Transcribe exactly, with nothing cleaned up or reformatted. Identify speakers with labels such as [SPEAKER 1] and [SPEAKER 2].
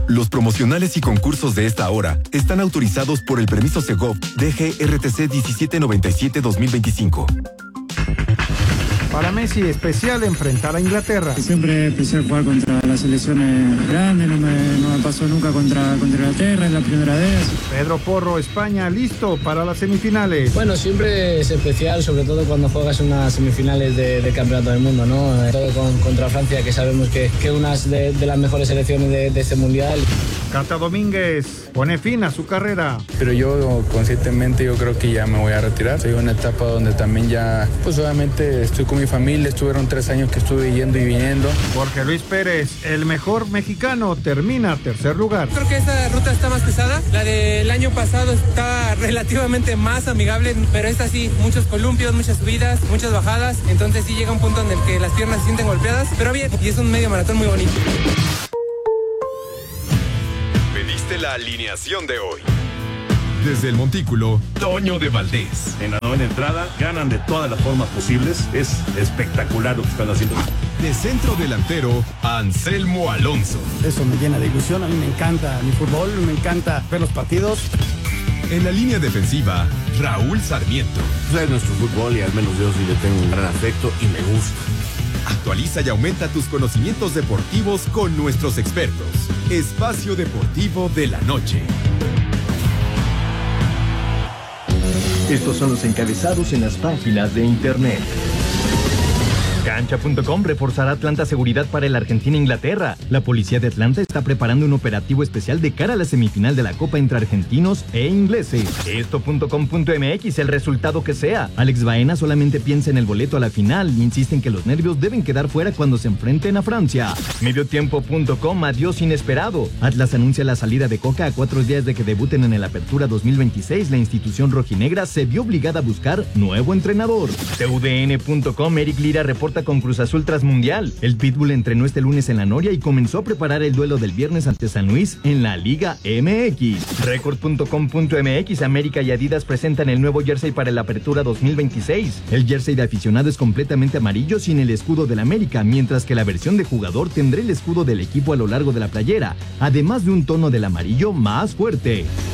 [SPEAKER 1] Los promocionales y concursos de esta hora están autorizados por el permiso Segov D G R T C diecisiete noventa y siete guión dos mil veinticinco.
[SPEAKER 2] Para Messi, especial enfrentar a Inglaterra.
[SPEAKER 3] Siempre especial jugar contra las selecciones grandes, no me, no me pasó nunca contra, contra Inglaterra, es la primera vez.
[SPEAKER 2] Pedro Porro, España, listo para las semifinales.
[SPEAKER 4] Bueno, siempre es especial, sobre todo cuando juegas unas semifinales de, de Campeonato del Mundo, ¿no? Todo con, contra Francia, que sabemos que es una de, de las mejores selecciones de, de este Mundial.
[SPEAKER 2] Cata Domínguez pone fin a su carrera.
[SPEAKER 5] Pero yo conscientemente yo creo que ya me voy a retirar. Estoy en una etapa donde también ya, pues obviamente estoy con mi familia, estuvieron tres años que estuve yendo y viniendo.
[SPEAKER 2] Jorge Luis Pérez, el mejor mexicano, termina tercer lugar.
[SPEAKER 6] Creo que esta ruta está más pesada. La del año pasado está relativamente más amigable, pero esta sí, muchos columpios, muchas subidas, muchas bajadas. Entonces sí llega un punto en el que las piernas se sienten golpeadas, pero bien, y es un medio maratón muy bonito.
[SPEAKER 1] Pediste la alineación de hoy.
[SPEAKER 7] Desde el Montículo, Toño de Valdés.
[SPEAKER 8] En la novena entrada, ganan de todas las formas posibles. Es espectacular lo que están haciendo.
[SPEAKER 7] De centro delantero, Anselmo Alonso.
[SPEAKER 9] Eso me llena de ilusión. A mí me encanta mi fútbol, me encanta ver los partidos.
[SPEAKER 7] En la línea defensiva, Raúl Sarmiento.
[SPEAKER 10] Es nuestro fútbol y al menos yo sí le tengo un gran afecto y me gusta.
[SPEAKER 7] Actualiza y aumenta tus conocimientos deportivos con nuestros expertos. Espacio Deportivo de la Noche.
[SPEAKER 11] Estos son los encabezados en las páginas de internet.
[SPEAKER 12] Cancha punto com reforzará Atlanta seguridad para el Argentina-Inglaterra. La policía de Atlanta está preparando un operativo especial de cara a la semifinal de la Copa entre argentinos e ingleses. Esto punto com punto m x, el resultado que sea. Alex Baena solamente piensa en el boleto a la final y insiste en que los nervios deben quedar fuera cuando se enfrenten a Francia. Mediotiempo punto com, adiós inesperado. Atlas anuncia la salida de Coca a cuatro días de que debuten en el Apertura dos mil veintiséis. La institución rojinegra se vio obligada a buscar nuevo entrenador. T U D N punto com, Eric Lira reporta con Cruz Azul tras Mundial. El Pitbull entrenó este lunes en la Noria y comenzó a preparar el duelo del viernes ante San Luis en la Liga M X. Record punto com punto m x, América y Adidas presentan el nuevo jersey para la Apertura dos mil veintiséis. El jersey de aficionado es completamente amarillo sin el escudo del América, mientras que la versión de jugador tendrá el escudo del equipo a lo largo de la playera, además de un tono del amarillo más fuerte.